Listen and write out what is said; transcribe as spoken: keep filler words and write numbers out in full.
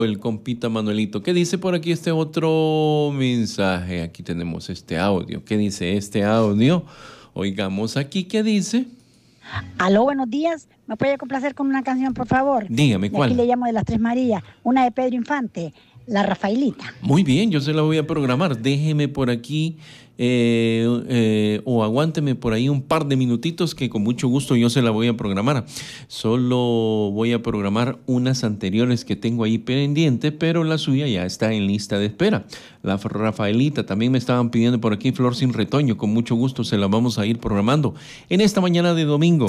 el compita Manuelito. ¿Qué dice por aquí este otro mensaje? Aquí tenemos este audio. ¿Qué dice este audio? Oigamos aquí qué dice. Aló, buenos días. ¿Me puede complacer con una canción, por favor? Dígame De aquí le cuál. llamo de las Tres Marías, una de Pedro Infante, La Rafaelita. Muy bien, yo se la voy a programar. Déjeme por aquí eh, eh, o aguánteme por ahí un par de minutitos que con mucho gusto yo se la voy a programar. Solo voy a programar unas anteriores que tengo ahí pendiente, pero la suya ya está en lista de espera. La Rafaelita, también me estaban pidiendo por aquí Flor sin retoño. Con mucho gusto se la vamos a ir programando en esta mañana de domingo.